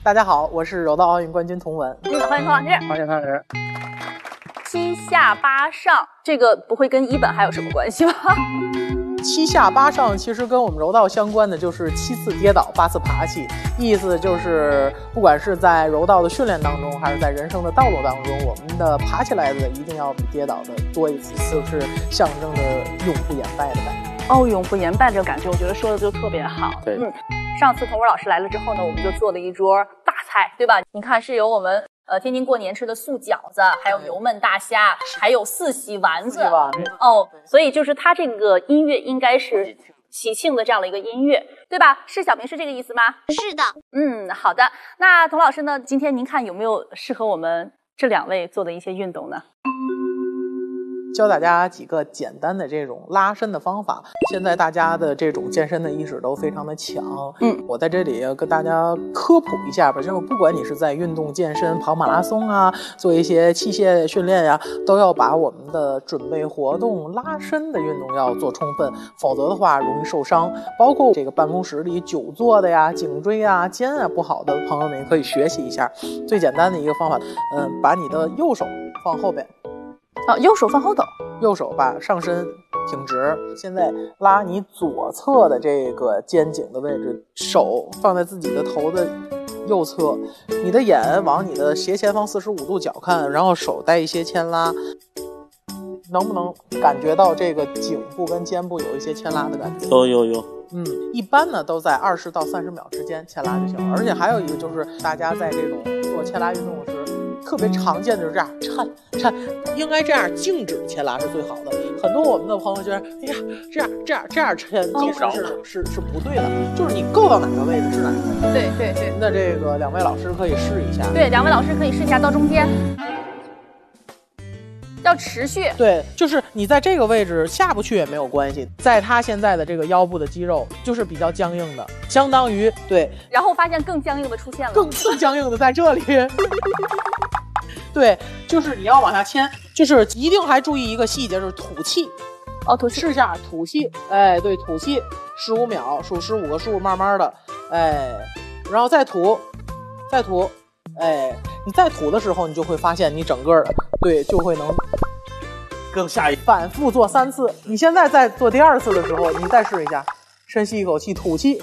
大家好，我是柔道奥运冠军童文。 欢迎童老师。 欢迎唐老师。 七下八上，这个不会跟一本还有什么关系吗？ 七下八上其实跟我们柔道相关的就是7次跌倒8次爬起，意思就是不管是在柔道的训练当中，还是在人生的道路当中，我们的爬起来的一定要比跌倒的多一次，就是象征着永不言败的感觉。 哦，永不言败这个感觉，我觉得说的就特别好。 对， 上次童文老师来了之后呢，我们就做了一桌大菜，对吧？你看是有我们天津过年吃的素饺子，还有油焖大虾，还有4喜丸子。哦，所以就是它这个音乐应该是喜庆的这样的一个音乐，对吧？是小平是这个意思吗？ 是的。 好的。那童老师呢，今天您看有没有适合我们这2位做的一些运动呢？ 教大家几个简单的这种拉伸的方法。现在大家的这种健身的意识都非常的强，我在这里跟大家科普一下吧，就是不管你是在运动健身、跑马拉松啊，做一些器械训练呀，都要把我们的准备活动、拉伸的运动要做充分，否则的话容易受伤。包括这个办公室里久坐的呀、颈椎啊、肩啊不好的朋友们也可以学习一下。最简单的一个方法，把你的右手放后边。 右手放后头， 右手把上身挺直。现在拉你左侧的这个肩颈的位置，手放在自己的头的右侧，你的眼往你的斜前方45度角看，然后手带一些牵拉。能不能感觉到这个颈部跟肩部有一些牵拉的感觉？ 有。 一般呢都在20到30秒之间牵拉就行了。而且还有一个就是大家在这种做牵拉运动时，特别常见的就是这样颤，应该这样静止牵拉是最好的。很多我们的朋友觉得，哎呀，这样牵其实是不对的，就是你够到哪个位置是哪个位置。 对。 那这个2位老师可以试一下。 对，2位老师可以试一下到中间。要持续， 对，就是你在这个位置下不去也没有关系，在他现在的这个腰部的肌肉就是比较僵硬的，相当于对， 然后发现更僵硬的出现了， 更僵硬的在这里，对，就是你要往下牵，就是一定还注意一个细节，就是吐气， 吐气， 试下吐气，对，吐气15秒，数15个数，慢慢的，然后再吐，你再吐的时候，你就会发现你整个的，对，就会能更下一反复做3次。你现在在做第2次的时候，你再试一下，深吸一口气，吐气，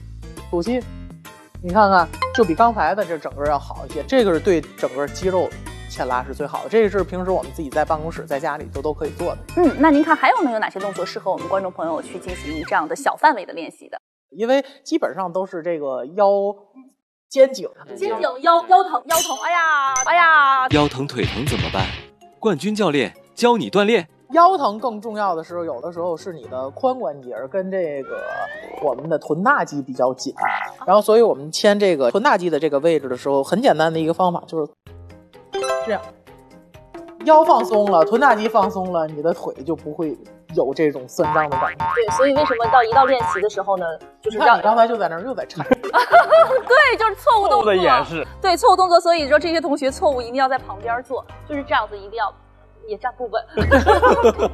你看看，就比刚才的这整个要好一些。这个是对整个肌肉牵拉是最好的，这个是平时我们自己在办公室、在家里都可以做的。 那您看还有没有哪些动作适合我们观众朋友去进行这样的小范围的练习的？ 因为基本上都是这个肩颈腰疼，哎呀， 腰疼腿疼怎么办？冠军教练教你锻炼。 腰疼更重要的是，有的时候是你的髋关节跟这个我们的臀大肌比较紧，然后所以我们牵这个臀大肌的这个位置的时候，很简单的一个方法就是这样，腰放松了，臀大肌放松了，你的腿就不会有这种酸胀的感觉。 对，所以为什么一到练习的时候呢，就是你刚才就在那儿又在颤。 对，就是错误动作的演示。 对，错误动作，所以说这些同学错误一定要在旁边做，就是这样子，一定要也站不稳。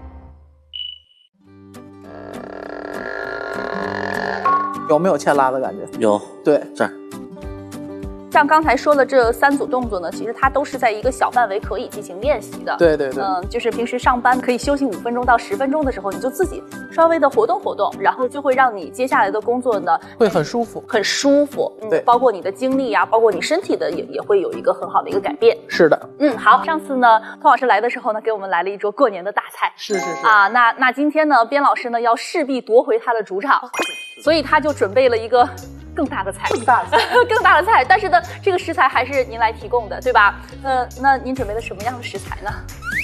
有没有牵拉的感觉？ 有， 对， 这儿。 像刚才说的这3组动作呢，其实它都是在一个小范围可以进行练习的。 对， 就是平时上班可以休息5分钟到10分钟的时候，你就自己稍微的活动活动，然后就会让你接下来的工作呢会很舒服， 对，包括你的精力啊，包括你身体的也会有一个很好的一个改变。 是的， 好，上次呢，童老师来的时候呢，给我们来了一桌过年的大菜。 是啊，那今天呢，边老师呢要势必夺回他的主场，所以他就准备了一个更大的菜，更大的菜，但是呢，这个食材还是您来提供的，对吧？那您准备了什么样的食材呢？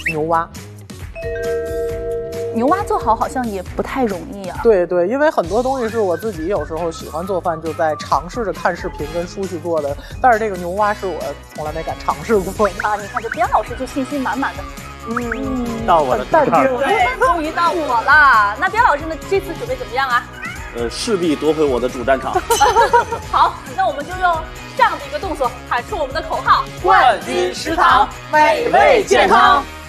牛蛙做好像也不太容易啊。 对，因为很多东西是我自己有时候喜欢做饭，就在尝试着看视频跟书去做的，但是这个牛蛙是我从来没敢尝试过啊。你看这边老师就信心满满的。 到我的淡定， 对，终于到我了。那边老师呢，这次准备怎么样啊？ 势必夺回我的主战场。 好，那我们就用这样的一个动作喊出我们的口号： 冠军食堂，美味健康。